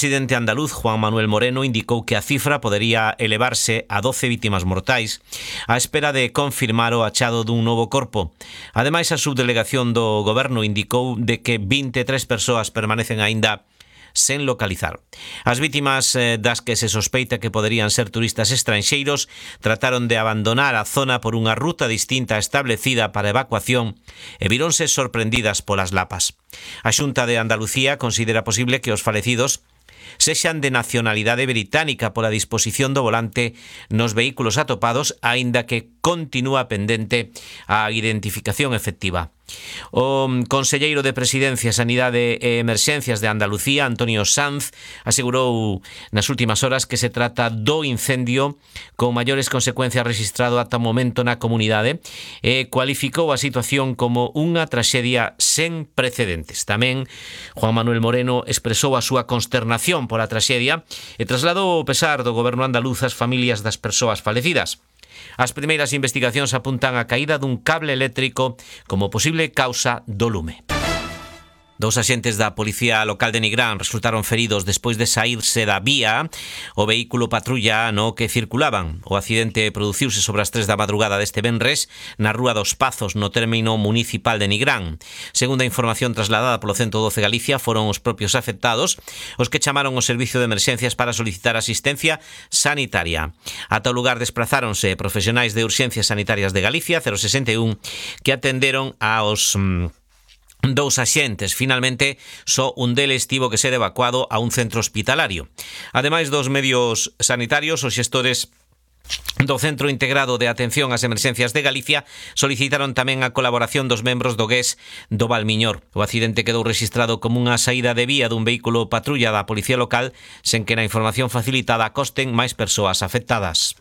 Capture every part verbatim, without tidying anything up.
presidente andaluz, Juan Manuel Moreno, indicou que a cifra podería elevarse a doce vítimas mortais á espera de confirmar o achado dun novo corpo. Ademais, a subdelegación do goberno indicou de que vinte e tres persoas permanecen aínda sen localizar. As vítimas eh, das que se sospeita que poderían ser turistas estranxeiros trataron de abandonar a zona por unha ruta distinta establecida para evacuación e vironse sorprendidas polas lapas. A Xunta de Andalucía considera posible que os falecidos sexan de nacionalidade británica pola disposición do volante nos vehículos atopados, aínda que continúa pendente a identificación efectiva. O conselleiro de Presidencia, Sanidade e Emerxencias de Andalucía, Antonio Sanz, asegurou nas últimas horas que se trata do incendio con maiores consecuencias registrado ata o momento na comunidade e cualificou a situación como unha traxedia sen precedentes. Tamén Juan Manuel Moreno expresou a súa consternación pola traxedia e trasladou o pesar do goberno andaluz ás familias das persoas falecidas. As primeiras investigacións apuntan a caída dun cable eléctrico como posible causa do lume. Dous axentes da Policía Local de Nigrán resultaron feridos despois de saírse da vía o vehículo patrulla no que circulaban. O accidente produciuse sobre as tres da madrugada deste venres na Rúa dos Pazos, no término municipal de Nigrán. Segundo a información trasladada polo ciento doce Galicia, foron os propios afectados os que chamaron o servicio de emerxencias para solicitar asistencia sanitaria. Ata o lugar desprazáronse profesionais de urxencias sanitarias de Galicia, cero sesenta e un, que atenderon aos Mmm, dous axentes. Finalmente, só un deles tivo que ser evacuado a un centro hospitalario. Ademais dos medios sanitarios, os xestores do Centro Integrado de Atención ás Emerxencias de Galicia solicitaron tamén a colaboración dos membros do G E S do Valmiñor. O accidente quedou rexistrado como unha saída de vía dun vehículo patrulla da Policía Local, sen que na información facilitada acosten máis persoas afectadas.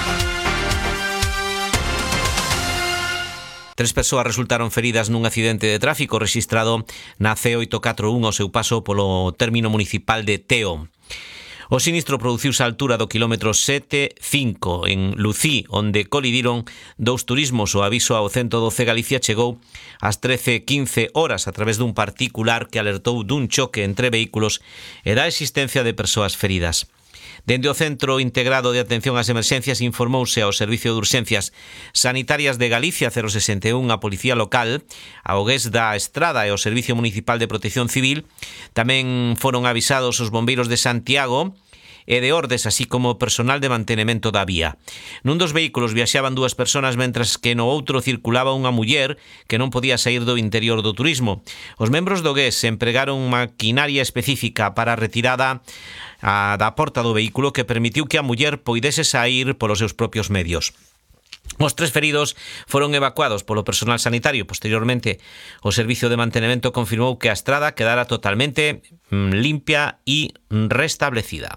Tres persoas resultaron feridas nun accidente de tráfico rexistrado na C oito catro un ao seu paso polo término municipal de Teo. O sinistro produciuse á altura do quilómetro sete cinco en Lucí, onde colidiron dous turismos. O aviso ao ciento doce Galicia chegou ás trece quince horas a través dun particular que alertou dun choque entre vehículos e da existencia de persoas feridas. Dende o Centro Integrado de Atención ás Emerxencias informouse ao Servicio de Urxencias Sanitarias de Galicia cero sesenta e un, a Policía Local, ao G E S da Estrada e ao Servicio Municipal de Protección Civil. Tamén foron avisados os bombeiros de Santiago e de Ordes, así como personal de mantenimento da vía. Nun dos vehículos viaxaban dúas persoas, mentras que no outro circulaba unha muller que non podía sair do interior do turismo. Os membros do G E S empregaron maquinaria específica para a retirada a, da porta do vehículo, que permitiu que a muller poidese sair polos seus propios medios. Os tres feridos foron evacuados polo personal sanitario. Posteriormente, o Servicio de Mantenimento confirmou que a estrada quedara totalmente mm, limpia e restablecida.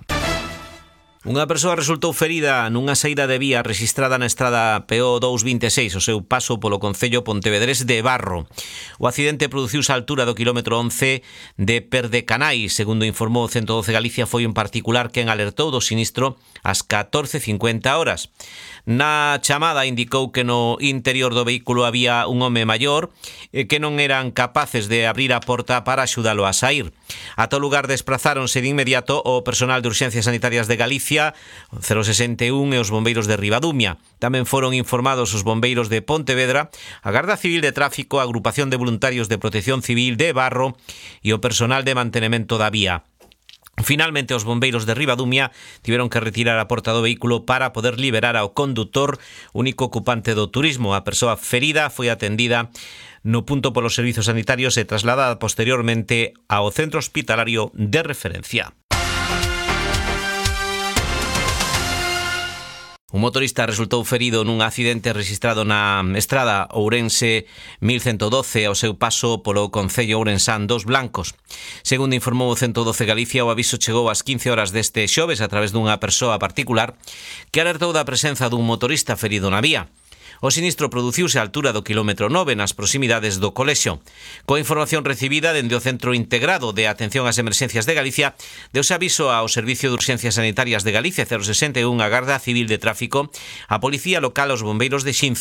Unha persoa resultou ferida nunha saída de vía rexistrada na estrada P O doscientos vinte e seis, o seu paso polo concello pontevedrés de Barro. O accidente produciuse á altura do quilómetro once de Perdecanai. Segundo informou o ciento doce Galicia, foi un particular quen alertou do sinistro ás catorce cincuenta horas. Na chamada indicou que no interior do vehículo había un home maior e que non eran capaces de abrir a porta para axudalo a sair. Ata o lugar desprazáronse de inmediato o personal de urxencias sanitarias de Galicia, cero sesenta e un, e os bombeiros de Ribadumia. Tamén foron informados os bombeiros de Pontevedra, a Garda Civil de Tráfico, a Agrupación de Voluntarios de Protección Civil de Barro e o personal de mantenimento da vía. Finalmente, os bombeiros de Ribadumia tiveron que retirar a porta do vehículo para poder liberar ao condutor, único ocupante do turismo. A persoa ferida foi atendida no punto polos servizos sanitarios e trasladada posteriormente ao centro hospitalario de referencia. Un motorista resultou ferido nun accidente registrado na estrada Ourense mil ciento doce ao seu paso polo concello ourensán dos Blancos. Segundo informou o ciento doce Galicia, o aviso chegou ás quince horas deste xoves a través dunha persoa particular que alertou da presenza dun motorista ferido na vía. O sinistro produciuse á altura do quilómetro nove nas proximidades do colexio. Coa información recibida dende o Centro Integrado de Atención ás Emerxencias de Galicia, deuse aviso ao Servicio de Urxencias Sanitarias de Galicia cero sesenta e un, a Garda Civil de Tráfico, a Policía Local, os bombeiros de Xinzo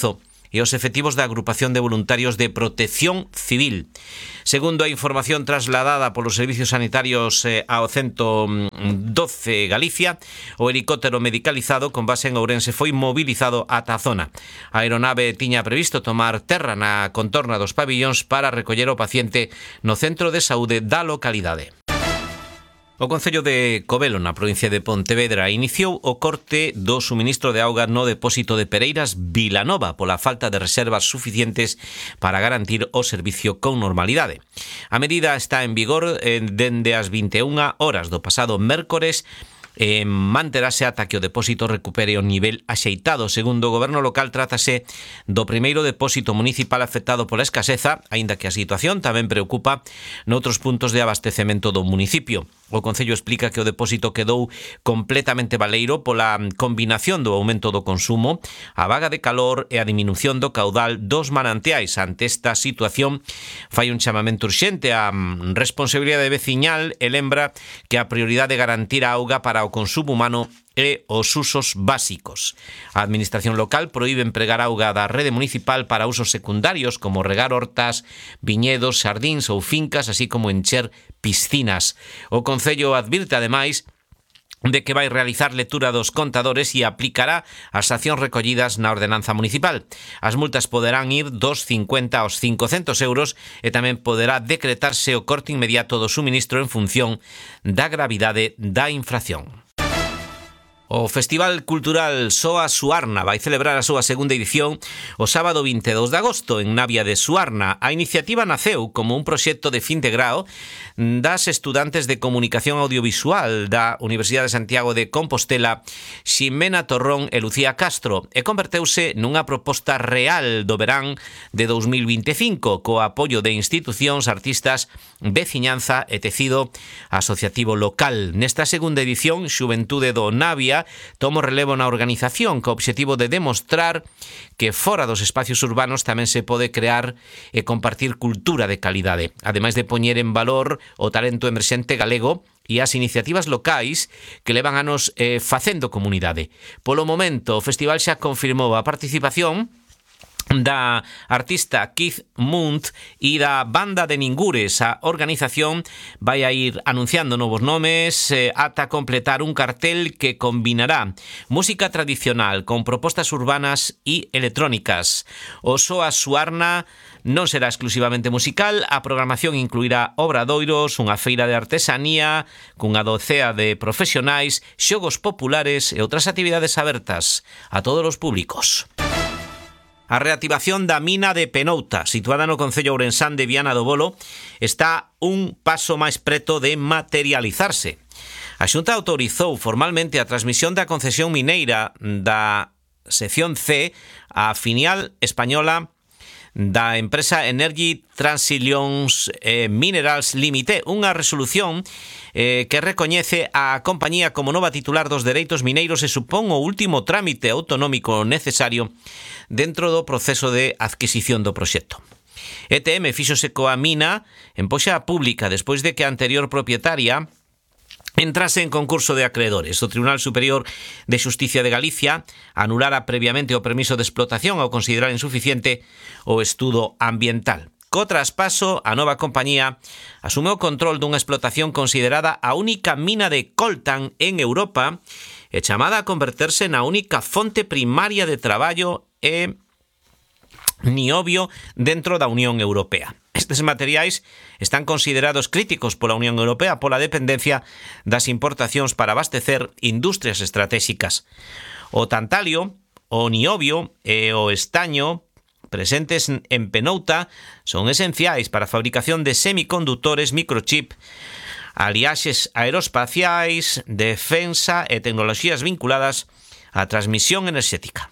e os efectivos da Agrupación de Voluntarios de Protección Civil. Segundo a información trasladada polos servicios sanitarios eh, ao ciento doce Galicia, o helicóptero medicalizado con base en Ourense foi mobilizado ata a zona. A aeronave tiña previsto tomar terra na contorna dos pabillóns para recoller o paciente no centro de saúde da localidade. O Concello de Covelo, na provincia de Pontevedra, iniciou o corte do suministro de auga no depósito de Pereiras Vilanova pola falta de reservas suficientes para garantir o servicio con normalidade. A medida está en vigor eh, dende as vinte e unha horas do pasado mércores e manterase ata que o depósito recupere o nivel axeitado. Segundo o goberno local, trátase do primeiro depósito municipal afectado pola escaseza, aínda que a situación tamén preocupa noutros puntos de abastecemento do municipio. O Concello explica que o depósito quedou completamente baleiro pola combinación do aumento do consumo, a vaga de calor e a diminución do caudal dos manantiais. Ante esta situación, fai un chamamento urxente á responsabilidade veciñal e lembra que a prioridade é garantir a auga para o consumo humano e os usos básicos. A administración local proíbe empregar auga da rede municipal para usos secundarios como regar hortas, viñedos, xardíns ou fincas, así como encher piscinas. O Concello advirte, ademais, de que vai realizar lectura dos contadores e aplicará as accións recollidas na ordenanza municipal. As multas poderán ir dos cincuenta aos cincocentos euros e tamén poderá decretarse o corte inmediato do suministro en función da gravidade da infracción. O Festival Cultural Soa Suarna vai celebrar a súa segunda edición o sábado vinte e dous de agosto en Navia de Suarna. A iniciativa naceu como un proxecto de fin de grao das estudantes de Comunicación Audiovisual da Universidade de Santiago de Compostela, Ximena Torrón e Lucía Castro, e converteuse nunha proposta real do verán de dous mil vinte e cinco, co apoio de institucións, artistas, veciñanza e tecido asociativo local. Nesta segunda edición, Xuventude do Navia tomo relevo na organización co obxectivo de demostrar que fora dos espacios urbanos tamén se pode crear e compartir cultura de calidade, ademais de poñer en valor o talento emerxente galego e as iniciativas locais que levan anos eh, facendo comunidade. Polo momento, o festival xa confirmou a participación da artista Keith Munt e da banda de Ningures. A organización vai a ir anunciando novos nomes eh, ata completar un cartel que combinará música tradicional con propostas urbanas e electrónicas. O Soa Suarna non será exclusivamente musical, a programación incluirá obradoiros, unha feira de artesanía cunha docea de profesionais, xogos populares e outras actividades abertas a todos os públicos. A reactivación da mina de Penouta, situada no concello ourensán de Viana do Bolo, está un paso máis preto de materializarse. A Xunta autorizou formalmente a transmisión da concesión mineira da sección C á filial española da empresa Energy Transitions eh, Minerals Limited, unha resolución eh, que recoñece a compañía como nova titular dos dereitos mineiros e supón o último trámite autonómico necesario dentro do proceso de adquisición do proxecto. E T M fíxose coa mina en poxa pública despois de que a anterior propietaria entrase en concurso de acreedores. O Tribunal Superior de Xusticia de Galicia anulara previamente o permiso de explotación ao considerar insuficiente o estudo ambiental. Co traspaso, a nova compañía asume o control dunha explotación considerada a única mina de coltan en Europa e chamada a converterse na única fonte primaria de traballo e niobio dentro da Unión Europea. Estes materiais están considerados críticos pola Unión Europea pola dependencia das importacións para abastecer industrias estratégicas. O tantalio, o niobio e o estaño presentes en Penouta son esenciais para a fabricación de semicondutores, microchip, aliaxes aeroespaciais, defensa e tecnoloxías vinculadas á transmisión enerxética.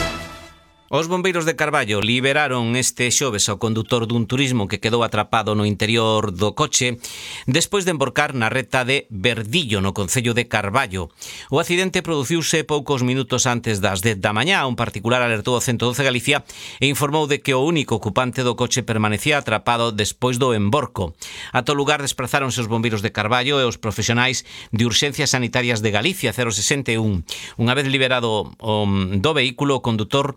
Os bombeiros de Carballo liberaron este xoves ao condutor dun turismo que quedou atrapado no interior do coche despois de emborcar na reta de Verdillo, no concello de Carballo. O accidente produciuse poucos minutos antes das dez da mañá. Un particular alertou ao ciento doce Galicia e informou de que o único ocupante do coche permanecía atrapado despois do emborco. Ata o lugar desprazáronse os bombeiros de Carballo e os profesionais de urxencias sanitarias de Galicia, cero sesenta e un. Unha vez liberado o, do vehículo, o condutor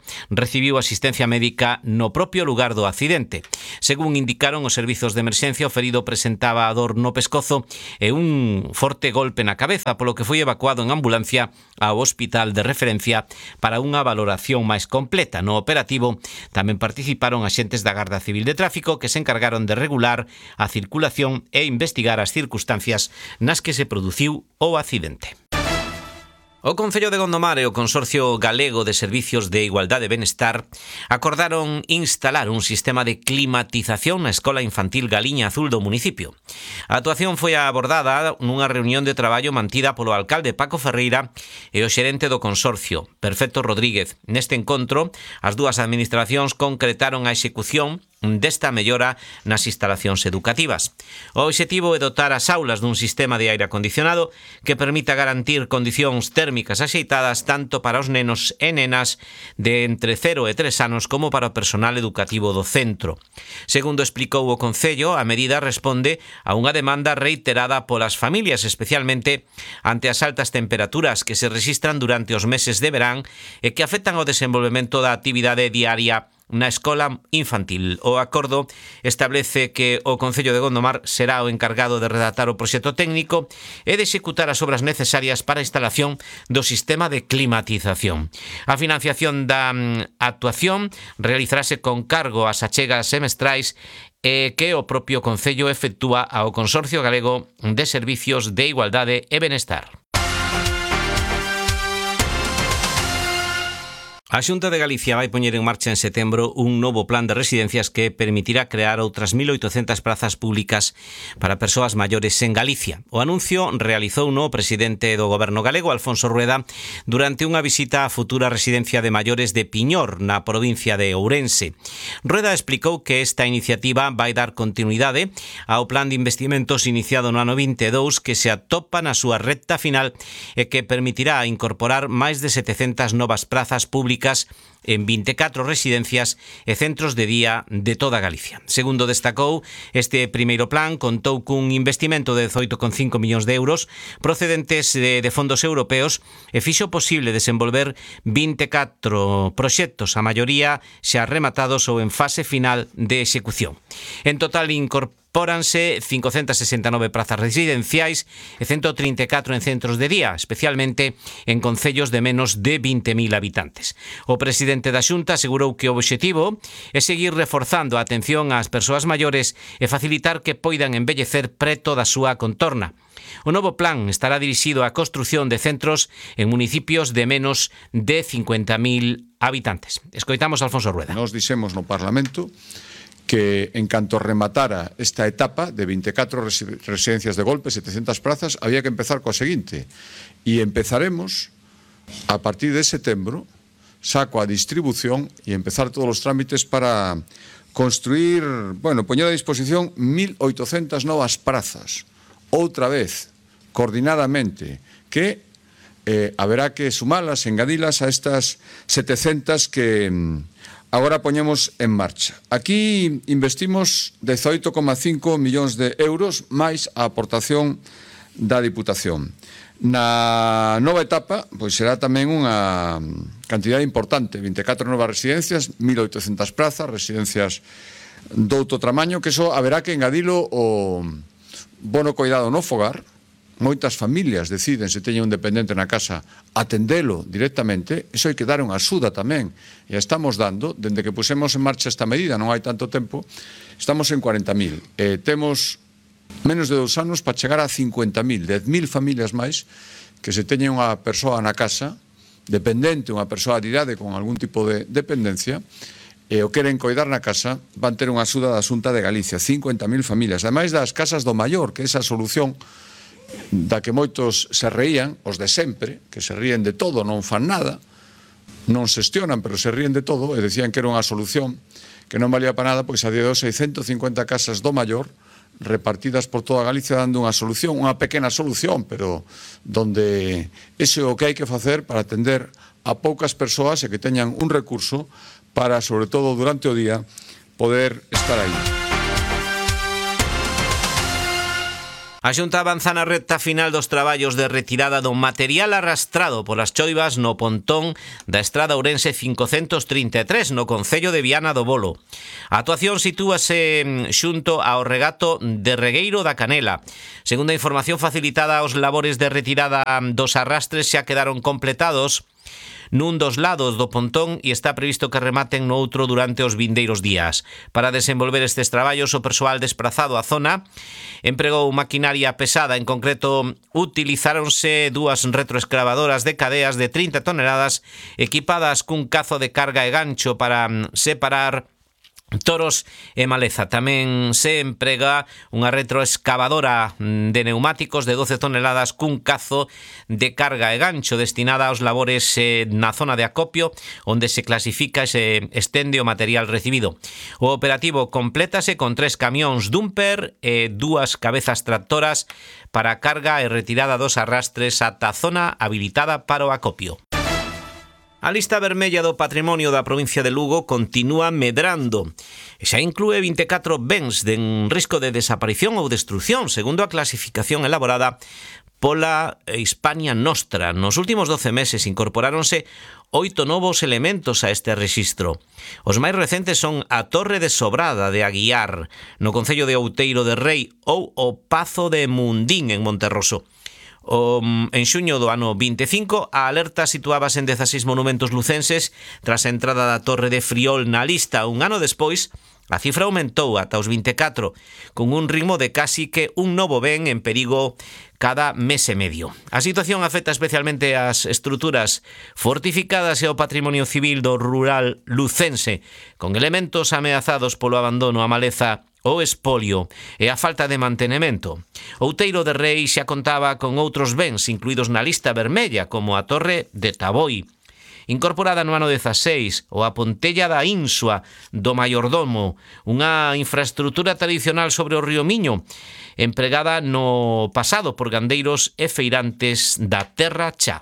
recibiu asistencia médica no propio lugar do accidente. Según indicaron os servizos de emerxencia, o ferido presentaba a dor no pescozo e un forte golpe na cabeza, polo que foi evacuado en ambulancia ao hospital de referencia para unha valoración máis completa. No operativo tamén participaron axentes da Garda Civil de Tráfico que se encargaron de regular a circulación e investigar as circunstancias nas que se produciu o accidente. O Concello de Gondomar e o Consorcio Galego de Servicios de Igualdade e Benestar acordaron instalar un sistema de climatización na Escola Infantil Galiña Azul do municipio. A actuación foi abordada nunha reunión de traballo mantida polo alcalde Paco Ferreira e o xerente do Consorcio, Perfecto Rodríguez. Neste encontro, as dúas administracións concretaron a execución desta mellora nas instalacións educativas. O obxectivo é dotar as aulas dun sistema de aire acondicionado que permita garantir condicións térmicas axeitadas tanto para os nenos e nenas de entre cero e tres anos como para o personal educativo do centro. Segundo explicou o Concello, a medida responde a unha demanda reiterada polas familias, especialmente ante as altas temperaturas que se rexistran durante os meses de verán e que afectan ao desenvolvemento da actividade diaria na escola infantil. O acordo establece que o Concello de Gondomar será o encargado de redactar o proxecto técnico e de executar as obras necesarias para a instalación do sistema de climatización. A financiación da actuación realizarase con cargo ás achegas semestrais e que o propio Concello efectúa ao Consorcio Galego de Servicios de Igualdade e Benestar. A Xunta de Galicia vai poñer en marcha en setembro un novo plan de residencias que permitirá crear outras mil oitocentas prazas públicas para persoas maiores en Galicia. O anuncio realizou o presidente do Goberno galego, Alfonso Rueda, durante unha visita á futura residencia de maiores de Piñor, na provincia de Ourense. Rueda explicou que esta iniciativa vai dar continuidade ao plan de investimentos iniciado no ano vinte e dous que se atopa na súa recta final e que permitirá incorporar máis de setecentas novas prazas públicas en vinte e catro residencias e centros de día de toda Galicia. Segundo destacou, este primeiro plan contou cun investimento de dezoito coma cinco millóns de euros procedentes de, de fondos europeos e fixo posible desenvolver vinte e catro proxectos, a maioría xa rematados ou en fase final de execución. En total incorporou Póranse cincocentas sesenta e nove prazas residenciais e ciento trinta e catro en centros de día, especialmente en concellos de menos de vinte mil habitantes. O presidente da Xunta asegurou que o obxectivo é seguir reforzando a atención ás persoas maiores e facilitar que poidan envellecer preto da súa contorna. O novo plan estará dirixido á construción de centros en municipios de menos de cincuenta mil habitantes. Escoitamos a Alfonso Rueda. Nos dixemos no Parlamento que en canto rematara esta etapa de vinte e catro residencias de golpe, setecentas prazas, había que empezar coa seguinte. E empezaremos a partir de setembro, saco a distribución e empezar todos os trámites para construir, bueno, poñer a disposición mil oitocentas novas prazas. Outra vez, coordinadamente, que eh, haberá que sumalas, engadilas a estas setecentas que agora poñemos en marcha. Aquí investimos dezoito coma cinco millóns de euros máis a aportación da Diputación. Na nova etapa, pois será tamén unha cantidade importante, vinte e catro novas residencias, mil oitocentas prazas, residencias douto tramaño, que eso haberá que engadilo o bono coidado no fogar. Moitas familias deciden, se teñen un dependente na casa, atendelo directamente. Iso hai que dar unha axuda tamén. E estamos dando, dende que pusemos en marcha esta medida, non hai tanto tempo, estamos en cuarenta mil. E temos menos de dous anos para chegar a cincuenta mil, dez mil familias máis que se teñen unha persoa na casa, dependente, unha persoa de idade con algún tipo de dependencia, e o queren coidar na casa, van ter unha axuda da Xunta de Galicia, cincuenta mil familias. Ademais das casas do maior, que é esa solución da que moitos se reían, os de sempre, que se ríen de todo, non fan nada, non xestionan, pero se ríen de todo, e decían que era unha solución que non valía para nada, pois a día de hoxe hai ciento cincuenta casas do maior repartidas por toda Galicia dando unha solución, unha pequena solución, pero donde ese é o que hai que facer para atender a poucas persoas e que teñan un recurso para, sobre todo durante o día, poder estar aí. A Xunta avanza na recta final dos traballos de retirada do material arrastrado polas choivas no pontón da estrada Ourense cincocentos trinta e tres no concello de Viana do Bolo. A actuación sitúase xunto ao regato de Regueiro da Canela. Segundo a información facilitada, os labores de retirada dos arrastres xa quedaron completados nun dos lados do pontón e está previsto que rematen no outro durante os vindeiros días. Para desenvolver estes traballos, o persoal desplazado á zona empregou maquinaria pesada. En concreto, utilizáronse dúas retroescavadoras de cadeas de trinta toneladas equipadas cun cazo de carga e gancho para separar toros e maleza. Tamén se emprega unha retroescavadora de neumáticos de doce toneladas cun cazo de carga e gancho destinada aos labores na zona de acopio onde se clasifica e se estende o material recibido. O operativo complétase con tres camións dumper e dúas cabezas tractoras para carga e retirada dos arrastres ata a zona habilitada para o acopio. A lista vermella do patrimonio da provincia de Lugo continúa medrando e xa inclúe vinte e catro bens en risco de desaparición ou destrucción, segundo a clasificación elaborada pola Hispania Nostra. Nos últimos doce meses incorporáronse oito novos elementos a este rexistro. Os máis recentes son a Torre de Sobrada de Aguiar, no concello de Outeiro de Rei, ou o Pazo de Mundín, en Monterroso. O, en xuño do ano vinte e cinco, a alerta situábase en dezaseis monumentos lucenses tras a entrada da Torre de Friol na lista. Un ano despois, a cifra aumentou ata os vinte e catro, con un ritmo de casi que un novo ben en perigo cada mes e medio. A situación afecta especialmente as estruturas fortificadas e o patrimonio civil do rural lucense, con elementos ameazados polo abandono, a maleza, o espolio e a falta de mantenimento. Outeiro de Rei xa contaba con outros bens incluídos na lista vermella, como a Torre de Taboi, incorporada no ano dezaseis, ou a Pontella da Insua do Maiordomo, unha infraestrutura tradicional sobre o río Miño, empregada no pasado por gandeiros e feirantes da Terra Chá.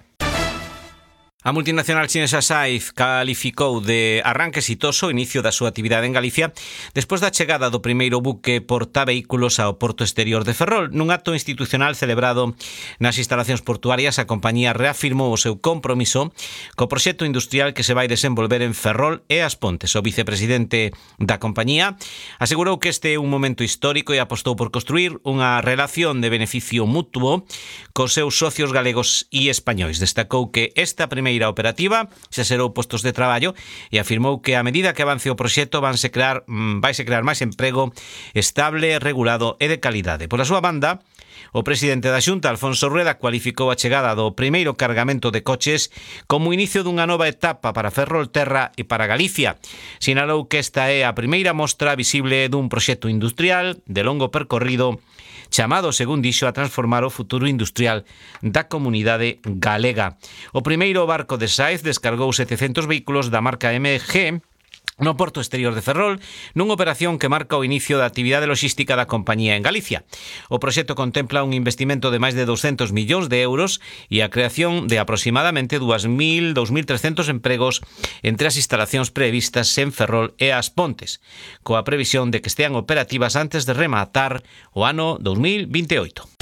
A multinacional chinesa Saif calificou de arranque exitoso o inicio da súa actividade en Galicia despois da chegada do primeiro buque portavehículos ao porto exterior de Ferrol. Nun acto institucional celebrado nas instalacións portuarias, a compañía reafirmou o seu compromiso co proxecto industrial que se vai desenvolver en Ferrol e As Pontes. O vicepresidente da compañía asegurou que este é un momento histórico e apostou por construir unha relación de beneficio mutuo cos seus socios galegos e españois. Destacou que esta primeira operativa xa xerou postos de traballo e afirmou que a medida que avance o proxecto vanse crear, vaise crear máis emprego estable, regulado e de calidade. Pola súa banda, o presidente da Xunta, Alfonso Rueda, cualificou a chegada do primeiro cargamento de coches como inicio dunha nova etapa para Ferrolterra e para Galicia. Sinalou que esta é a primeira mostra visible dun proxecto industrial de longo percorrido chamado, según dixo, a transformar o futuro industrial da comunidade galega. O primeiro barco de Saif descargou setecentos vehículos da marca M G no porto exterior de Ferrol, nunha operación que marca o inicio da actividade logística da compañía en Galicia. O proxecto contempla un investimento de máis de doscientos millóns de euros e a creación de aproximadamente dous mil, dous mil trescentos empregos entre as instalacións previstas en Ferrol e As Pontes, coa previsión de que estean operativas antes de rematar o ano dous mil vinte e oito.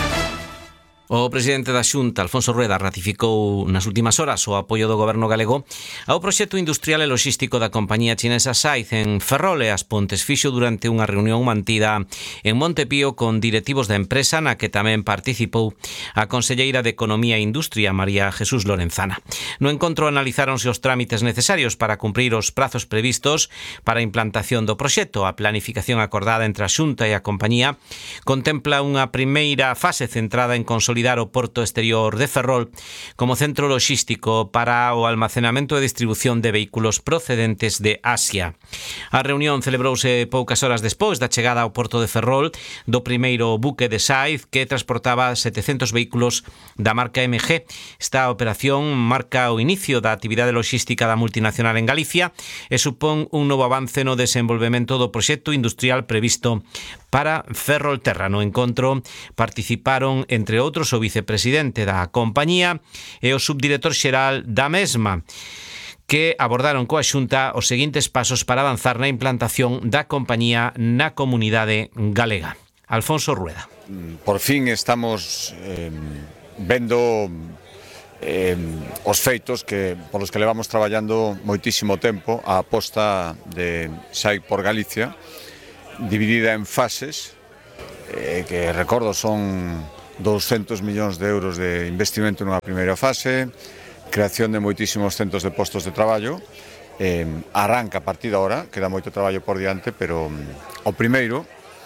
O presidente da Xunta, Alfonso Rueda, ratificou nas últimas horas o apoio do goberno galego ao proxecto industrial e logístico da compañía chinesa Saif en Ferrol e As Pontes. Fixo durante unha reunión mantida en Montepío con directivos da empresa, na que tamén participou a conselleira de Economía e Industria, María Jesús Lorenzana. No encontro analizáronse os trámites necesarios para cumprir os prazos previstos para a implantación do proxecto. A planificación acordada entre a Xunta e a compañía contempla unha primeira fase centrada en consolidar o porto exterior de Ferrol como centro logístico para o almacenamento e distribución de vehículos procedentes de Asia. A reunión celebrouse poucas horas despois da chegada ao porto de Ferrol do primeiro buque de Saif que transportaba setecentos vehículos da marca M G. Esta operación marca o inicio da actividade logística da multinacional en Galicia e supón un novo avance no desenvolvemento do proxecto industrial previsto para Ferrolterra. No encontro participaron, entre outros, o vicepresidente da compañía e o subdirector xeral da mesma, que abordaron coa Xunta os seguintes pasos para avanzar na implantación da compañía na comunidade galega. Alfonso Rueda. Por fin estamos eh, vendo eh, os feitos que polos que levamos traballando moitísimo tempo, a aposta de X A I por Galicia, dividida en fases, eh, que recordo son douscentos millóns de euros de investimento nunha primeira fase, creación de moitísimos centros de postos de traballo, eh, arranca a partir de ahora, queda moito traballo por diante, pero um, o primeiro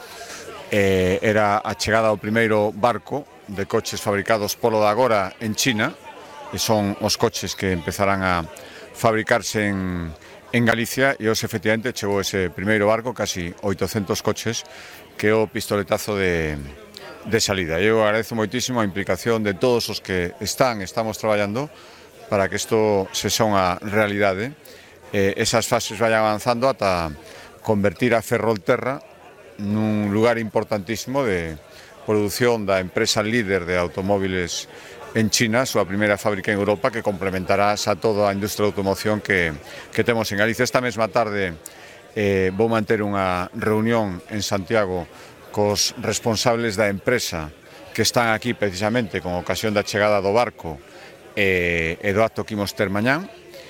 eh, era a chegada ao primeiro barco de coches fabricados polo de agora en China, e son os coches que empezarán a fabricarse en, en Galicia, e hoxe efectivamente chegou ese primeiro barco, casi oitocentos coches, que é o pistoletazo de, de salida. Eu agradezo moitísimo a implicación de todos os que están, estamos traballando para que isto se xa unha realidade, eh, esas fases vayan avanzando ata convertir a Ferrolterra nun lugar importantísimo de produción da empresa líder de automóviles en China, a súa primeira fábrica en Europa, que complementará a toda a industria de automoción que, que temos en Galicia. Esta mesma tarde eh, vou manter unha reunión en Santiago cos responsables da empresa que están aquí precisamente con ocasión da chegada do barco eh, e do acto que imos ter mañán,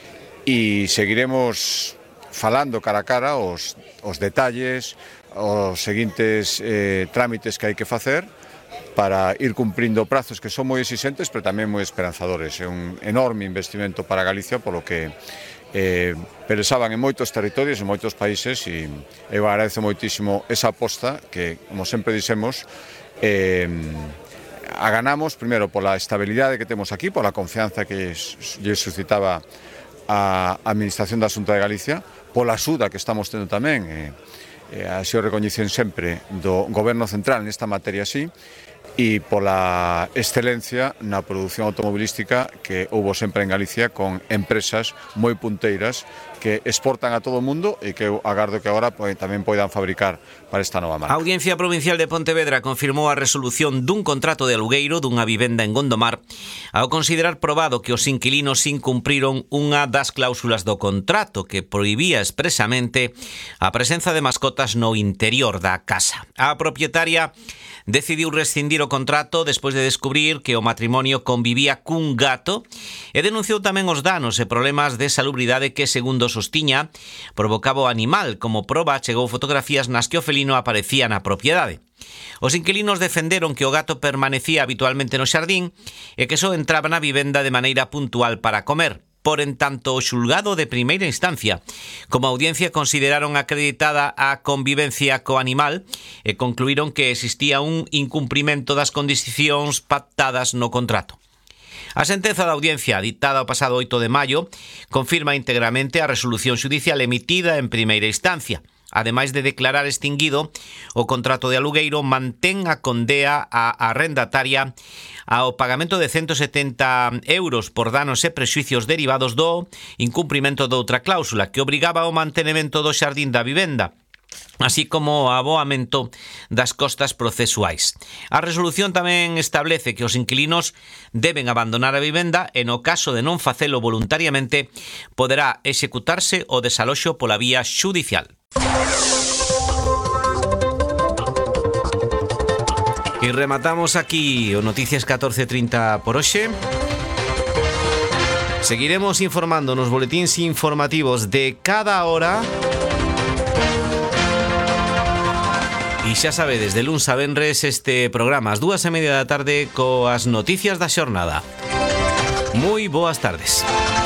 e seguiremos falando cara a cara os, os detalles, os seguintes eh, trámites que hai que facer para ir cumprindo prazos que son moi exixentes, pero tamén moi esperanzadores. É un enorme investimento para Galicia, polo que eh, pensaban en moitos territorios, en moitos países, e eu agradezo moitísimo esa aposta que, como sempre dixemos, eh, a ganamos, primeiro, pola estabilidade que temos aquí, pola confianza que lle suscitaba a Administración da Xunta de Galicia, pola axuda que estamos tendo tamén, eh, eh, así o recoñecen sempre, do Goberno Central nesta materia así, e pola excelencia na produción automobilística que houbo sempre en Galicia, con empresas moi punteiras que exportan a todo o mundo e que eu agardo que agora pues, tamén poidan fabricar para esta nova marca. A Audiencia Provincial de Pontevedra confirmou a resolución dun contrato de alugueiro dunha vivenda en Gondomar ao considerar probado que os inquilinos incumpriron unha das cláusulas do contrato que prohibía expresamente a presenza de mascotas no interior da casa. A propietaria decidiu rescindir o contrato despois de descubrir que o matrimonio convivía cun gato e denunciou tamén os danos e problemas de salubridade que, segundo sostiña, provocaba o animal. Como proba, chegou fotografías nas que o felino aparecía na propiedade. Os inquilinos defenderon que o gato permanecía habitualmente no xardín e que só entraba na vivenda de maneira puntual para comer. Por en tanto, o xulgado de primeira instancia, como audiencia, consideraron acreditada a convivencia co animal e concluíron que existía un incumprimento das condicións pactadas no contrato. A sentenza da audiencia, ditada o pasado oito de maio, confirma íntegramente a resolución xudicial emitida en primeira instancia. Ademais de declarar extinguido o contrato de alugueiro, mantén a condea a arrendataria ao pagamento de ciento setenta euros por danos e prexuicios derivados do incumprimento doutra cláusula que obrigaba ao mantenimento do xardín da vivenda, así como o aboamento das costas procesuais. A resolución tamén establece que os inquilinos deben abandonar a vivenda e, no caso de non facelo voluntariamente, poderá executarse o desaloxo pola vía xudicial. E rematamos aquí o Noticias catorce trinta por hoxe. Seguiremos informando nos boletíns informativos de cada hora. E xa sabedes, de luns a venres este programa ás dúas e media da tarde coas noticias da xornada. Moi boas tardes.